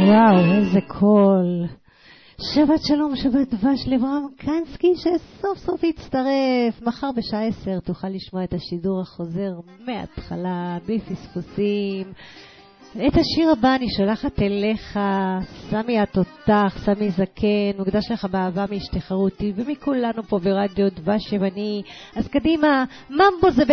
וואו, איזה קול. שבת שלום, שבת דבש לאברהם קנסקי שסוף סוף יצטרף. מחר בשעה 10 תוכל לשמוע את השידור החוזר מההתחלה, בלי פספוסים. את השיר הבא אני שולחת אליך, סמי התותח, סמי זקן, מוקדש לך באהבה מאשתך רותי ומכולנו פה ברדיו דבש ימני. אז קדימה, ממבו זה